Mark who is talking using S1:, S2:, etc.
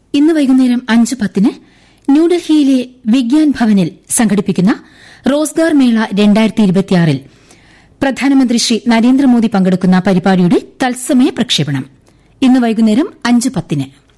S1: ഇന്ന് വൈകുന്നേരം 5:10 ന്യൂഡൽഹിയിലെ വിഗ്യാൻ ഭവനിൽ സംഘടിപ്പിക്കുന്ന റോസ്ഗാർ മേള 2026 ൽ പ്രധാനമന്ത്രി ശ്രീ നരേന്ദ്രമോദി പങ്കെടുക്കുന്ന പരിപാടിയുടെ തത്സമയ പ്രക്ഷേപണം ഇന്ന് വൈകുന്നേരം 5:10